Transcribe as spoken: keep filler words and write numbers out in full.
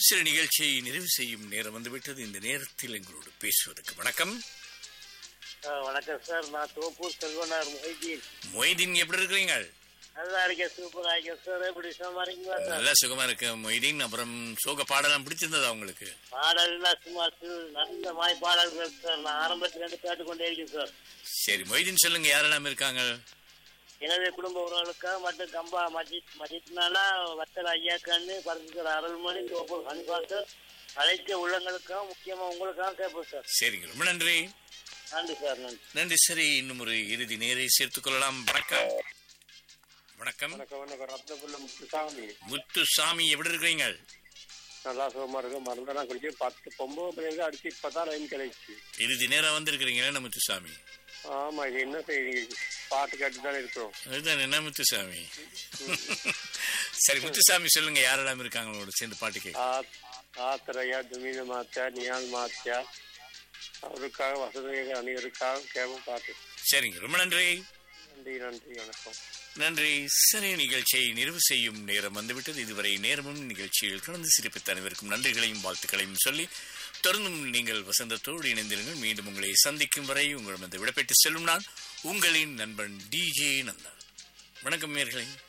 சில நிகழ்ச்சியை நிறைவு செய்யும் நேரம் வந்துவிட்டது. இந்த நேரத்தில் எங்களோடு பேசுவதற்கு வணக்கம். வணக்கம் சார், நான் தோப்பூர் செல்வனார் மொய்தீன். மொய்தீன் எப்படி இருக்கிறீங்க? நல்லா இருக்கேன், சூப்பரா இருக்கேன் சார். எப்படி சும்மா இருக்கீங்களா சார்? நல்லா சுகமா இருக்கு மொய்தீன். அப்புறம் சோக பாடலாம் பிடிச்சிருந்ததா உங்களுக்கு? பாடல்னா சும்மா சு- நல்ல மாய் பாடல்கள் சார். நான் ஆரம்பத்துல இருந்து கேட்டுக்கொண்டே இருக்கேன் சார். சரி மொய்தீன், சொல்லுங்க யாரெல்லாம் இருக்காங்க? எனது குடும்ப உறவுகளுக்காக மற்றும் கம்பா மஜித் மஜித்னாலா வத்தல் ஐயா கண்ணு பரசுத்தர் அருள்மணி தோப்பூர் ஹனிபா சார், அழைத்த உள்ளங்களுக்காக முக்கியமா உங்களுக்காக கேட்போம் சார். சரிங்க, ரொம்ப நன்றி. நன்றி சார், நன்றி. நன்றி. சரி, இன்னும் ஒரு இறுதி நேரை சேர்த்துக் கொள்ளலாம். வணக்கம். வணக்கம். வணக்கம் வணக்கம். ரத்னபுல்ல முத்துசாமி. முத்துசாமி எப்படி இருக்கிறீங்க? நல்லா சுகமா இருக்கு. மருந்தெல்லாம் குடிச்சு பத்து ஒன்பது மணிக்கு அடிச்சு இப்பதான் லைன் கிடைச்சு. இறுதி நேரம் வந்திருக்கிறீங்களா முத்துசாமி? ஆமா, இது என்ன செய்ய பாட்டு கேட்டு தானே இருக்கிறோம். அதுதான் என்ன முத்துசாமி. சரி முத்துசாமி, சொல்லுங்க யாரெல்லாம் இருக்காங்க உங்களோட சேர்ந்து பாட்டு கேட்க? ஆத்திரையா துமீன மாத்தியா நியால் மாத்தியா அவருக்காக வசதி அனைவருக்காக கேட்கும் பாட்டு. சரிங்க, ரொம்ப நன்றி. நன்றி நன்றி, வணக்கம். நன்றி. சரி, நிகழ்ச்சியை நிறைவு செய்யும் நேரம் வந்துவிட்டது. இதுவரை நேரமும் நிகழ்ச்சியில் கலந்து சிரிப்பித்த அனைவருக்கும் நன்றிகளையும் வாழ்த்துக்களையும் சொல்லி தொடர்ந்தும் நீங்கள் வசந்தத்தோடு இணைந்திருங்கள். மீண்டும் உங்களை சந்திக்கும் வரை உங்களிடம் விடப்பெற்று செல்லும் நான் உங்களின் நண்பன் டி ஜே நந்தா. வணக்கம் நேயர்களே.